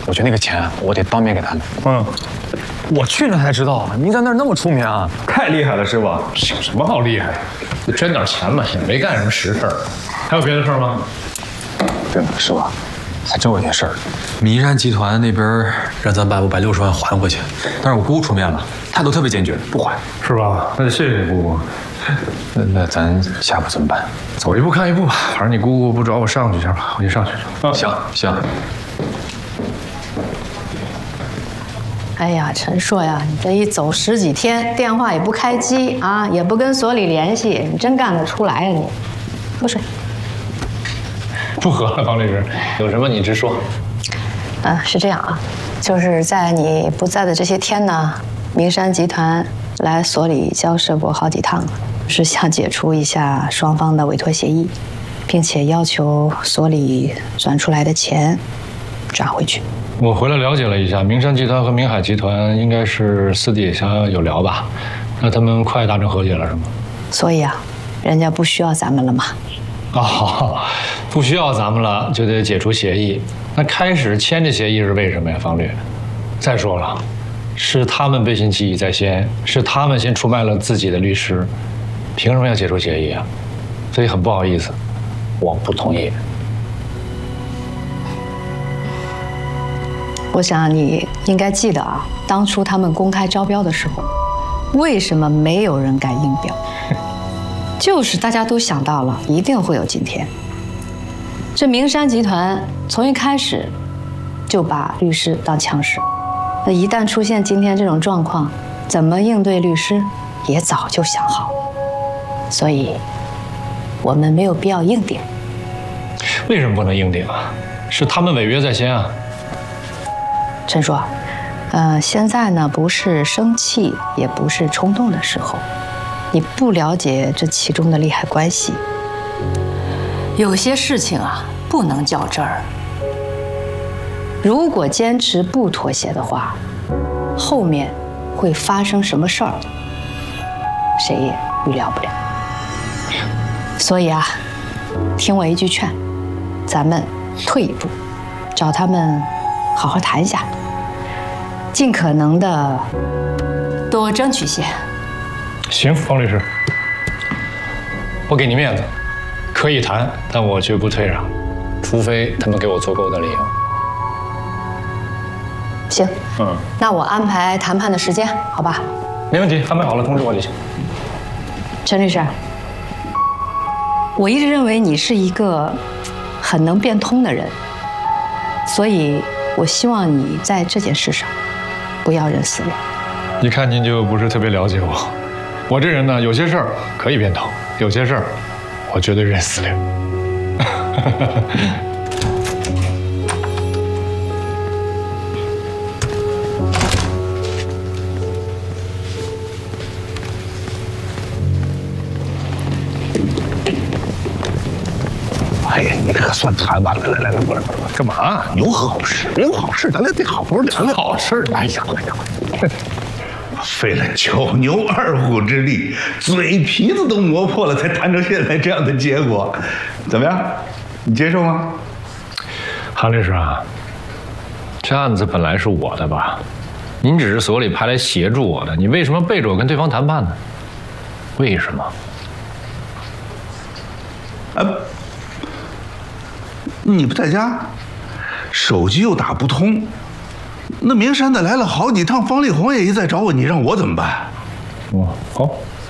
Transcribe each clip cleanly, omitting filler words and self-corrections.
我觉得那个钱我得当面给他们。 嗯， 我去了才知道，您在那儿那么出名啊， 太厉害了，师傅！有什么好厉害的？捐点钱嘛，也没干什么实事儿。还有别的事儿吗？ 对了，师傅，还真有件事儿。 岷山集团那边让咱把560万还回去，但是我姑姑出面了，态度特别坚决，不还。 是吧？那就谢谢你姑姑。 那咱下步怎么办？ 走一步看一步吧，反正你姑姑不找我上去一下吧，我就上去。 行。 哎呀，陈硕呀，你这一走10几天，电话也不开机啊，也不跟所里联系，你真干得出来呀你？喝水。 不喝了，方律师，有什么你直说。 是这样啊，就是在你不在的这些天呢，岷山集团来所里交涉过好几趟了，是想解除一下双方的委托协议，并且要求所里转出来的钱转回去。 我回来了解了一下，岷山集团和岷海集团应该是私底下有聊吧？那他们快达成和解了是吗？ 所以啊，人家不需要咱们了嘛。 哦，不需要咱们了，就得解除协议。那开始签这协议是为什么呀，方律？再说了，是他们背信弃义在先，是他们先出卖了自己的律师，凭什么要解除协议啊？所以很不好意思，我不同意。 我想你应该记得啊，当初他们公开招标的时候，为什么没有人敢应标？就是大家都想到了，一定会有今天。这岷山集团从一开始就把律师当枪使，那一旦出现今天这种状况，怎么应对律师也早就想好了，所以我们没有必要硬顶。 为什么不能硬顶啊？是他们违约在先啊。 陈硕，现在呢不是生气，也不是冲动的时候，你不了解这其中的利害关系。有些事情啊，不能较真儿。如果坚持不妥协的话，后面会发生什么事儿，谁也预料不了。所以啊，听我一句劝，咱们退一步，找他们好好谈一下，尽可能的多争取些。 行，方律师，我给你面子，可以谈，但我绝不退让，除非他们给我足够的理由。 行，那我安排谈判的时间，好吧？ 没问题，安排好了通知我就行。 陈律师，我一直认为你是一个很能变通的人，所以我希望你在这件事上不要认死理。 一看您就不是特别了解我。我这人呢，有些事儿可以变通，有些事儿我绝对认死理。 哎呀，你可算谈完了，来，过来， 干嘛？ 有好事，咱俩得好好谈好事。哎呀，费了9牛2虎之力，嘴皮子都磨破了，才谈成现在这样的结果，怎么样？你接受吗？ 韩律师啊，这案子本来是我的吧？您只是所里派来协助我的，你为什么背着我跟对方谈判呢？为什么？ 你不在家，手机又打不通，那岷山的来了好几趟，方力宏也一再找我，你让我怎么办？ 好，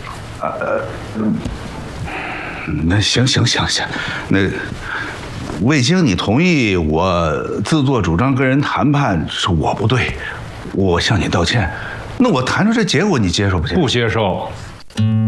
那行，那未经你同意，我自作主张跟人谈判是我不对，我向你道歉。那我谈出这结果，你接受不接受？ 不接受。